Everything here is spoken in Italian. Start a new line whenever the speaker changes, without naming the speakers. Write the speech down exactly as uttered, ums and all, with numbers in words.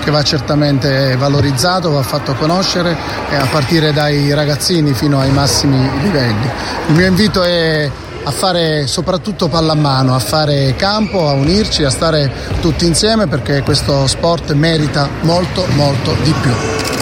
che va certamente valorizzato, va fatto conoscere eh, a partire dai ragazzini fino ai massimi livelli. Il mio invito è a fare soprattutto pallamano, a fare campo, a unirci, a stare tutti insieme, perché questo sport merita molto molto di più.